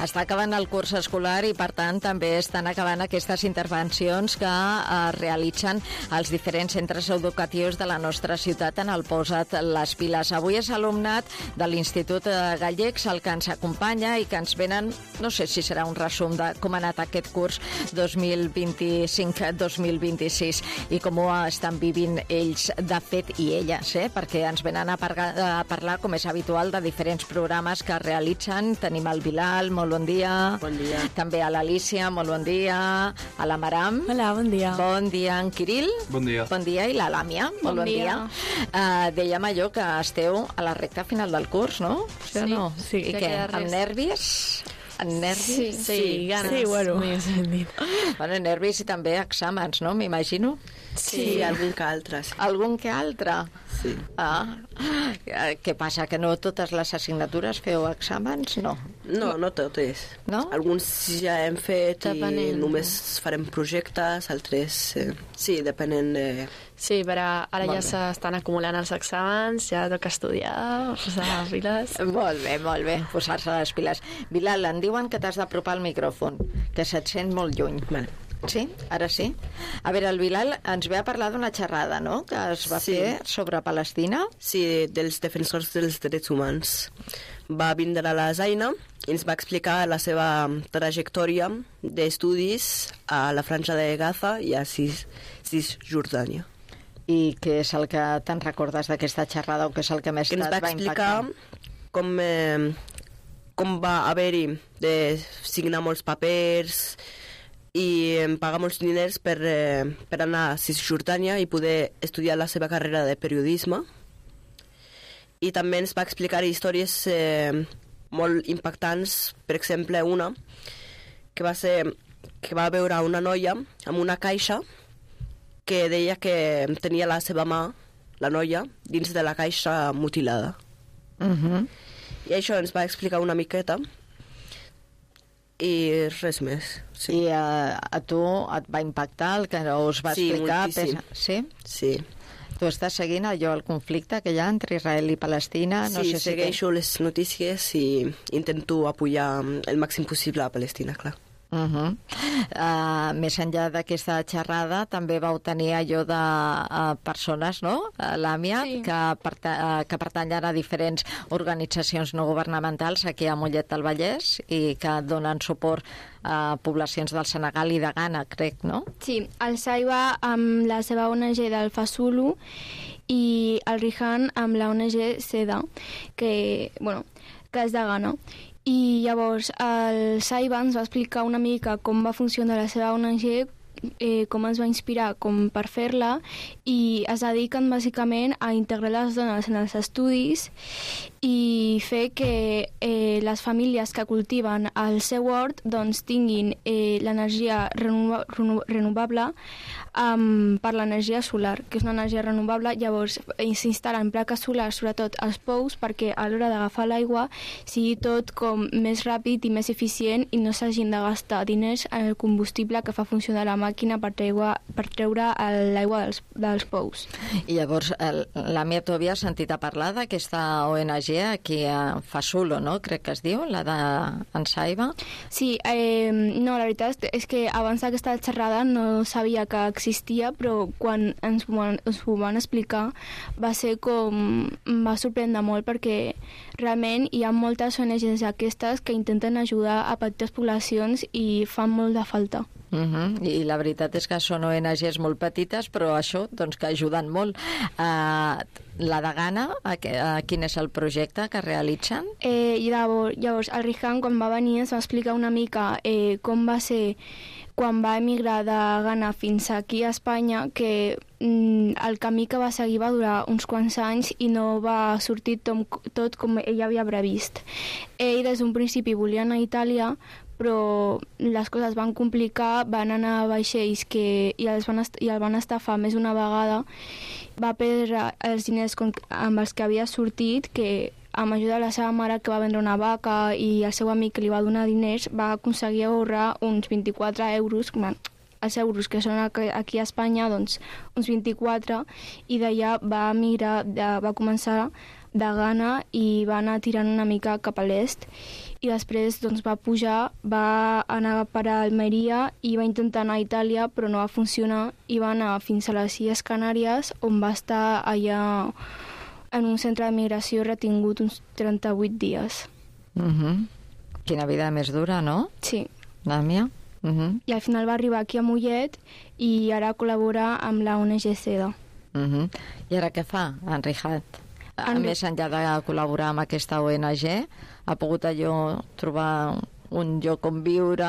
Està acabant el curs escolar i, per tant, també estan acabant aquestes intervencions que realitzen els diferents centres educatius de la nostra ciutat en el Posa't les piles. Avui és alumnat de l'Institut Gallecs el que ens acompanya i que ens venen, no sé si serà un resum de com ha anat aquest curs 2025-2026 i com ho estan vivint ells, de fet, i elles, perquè ens venen a parlar, com és habitual, de diferents programes que realitzen. Tenim el Bilal, molt bon dia. Bon dia. També a l'Alícia, molt bon dia. A la Maram. Hola, bon dia. Bon dia, en Kirill. Bon dia. Bon dia, i la Làmia. Molt bon dia. Dèiem allò que esteu a la recta final del curs, no? Sí o no? Sí. I què, amb nervis? En nervis? Sí, ganes. Sí, bueno. Bueno, nervis i també exàmens, no? M'imagino. Sí, algun que altre. Sí. Algun que altre? Sí. Què passa, que no totes les assignatures feu exàmens? No. No totes. No? Alguns ja hem fet i només farem projectes, altres... Sí, depenent de... Sí, però ara ja s'estan acumulant els exàmens, ja toca estudiar, posar les piles. Molt bé, posar-se les piles. Bilal, em diuen que t'has d'apropar al micròfon, que se't sent molt lluny. Vale. Sí? Ara sí? A veure, el Bilal ens ve a parlar d'una xerrada, no?, que es va fer sobre Palestina. Sí, dels defensors dels drets humans. Va vindre a la Zaina i ens va explicar la seva trajectòria d'estudis a la Franja de Gaza i a Cisjordània. I què és el que te'n recordes d'aquesta xerrada o què és el que més que ens va impactar? Com va haver-hi de signar molts papers i pagar molts diners per anar a Cisjordània i poder estudiar la seva carrera de periodisme. I també ens va explicar històries molt impactants, per exemple una que va veure una noia amb una caixa que deia que tenia la seva mà, la noia, dins de la caixa mutilada. I això ens va explicar una miqueta i res més. Sí. I a tu et va impactar el que us va explicar? Moltíssim. Sí? Sí. Tu estàs seguint allò, el conflicte que hi ha entre Israel i Palestina? No sé segueixo les notícies i intento apoyar el màxim possible a Palestina, clar. Més enllà d'aquesta xerrada també vau tenir allò de persones, no? Làmia, sí. que pertanyen a diferents organitzacions no governamentals aquí a Mollet del Vallès i que donen suport a poblacions del Senegal i de Ghana, crec, no? Sí, el Saiba amb la seva ONG del Fasulu i el Rihan amb la ONG SEDA, que és de Ghana. I llavors el Saiba ens va explicar una mica com va funcionar la seva ONG, com ens va inspirar com per fer-la, i es dediquen bàsicament a integrar les dones en els estudis i fer que les famílies que cultiven el seu hort doncs tinguin l'energia renovable per l'energia solar, que és una energia renovable. Llavors s'instal·len plaques solars sobretot als pous perquè a l'hora d'agafar l'aigua sigui tot com més ràpid i més eficient i no s'hagin de gastar diners en el combustible que fa funcionar la màquina per treure l'aigua dels pous. I llavors, Làmia, tu havies sentit a parlar d'aquesta ONG aquí a Fasulo, no? Crec que es diu, la d'en Saiba. Sí, no, la veritat és que abans d'aquesta xerrada no sabia que existia, però quan ens ho van explicar va ser com... va sorprendre molt perquè realment hi ha moltes ONGs aquestes que intenten ajudar a petites poblacions i fan molt de falta. I la veritat és que són ONGs molt petites, però això, doncs, que ajuden molt. La de Ghana, quin és el projecte que realitzen? Llavors, el Rihan, quan va venir, ens va explicar una mica com va ser quan va emigrar de Ghana fins aquí a Espanya, que el camí que va seguir va durar uns quants anys i no va sortir tot com ell havia previst. Ell des d'un principi volia anar a Itàlia, però les coses van complicar, van anar a vaixells i el van estafar més d'una vegada, va perdre els diners amb els que havia sortit, que amb ajuda de la seva mare, que va vendre una vaca, i el seu amic que li va donar diners, va aconseguir ahorrar uns 24 euros, els euros que són aquí a Espanya, doncs uns 24, i d'allà va emigrar, va començar de Ghana i va anar tirant una mica cap a l'est i després doncs, va pujar, va anar a parar a Almeria i va intentar anar a Itàlia però no va funcionar i va anar fins a les Illes Canàries on va estar allà en un centre de migració retingut uns 38 dies. Quina vida més dura, no? Sí. Nàmia? I al final va arribar aquí a Mollet i ara col·labora amb la ONG SEDA. I ara què fa, en Rihad? Més enllà de col·laborar amb aquesta ONG, ha pogut allò trobar un lloc on viure,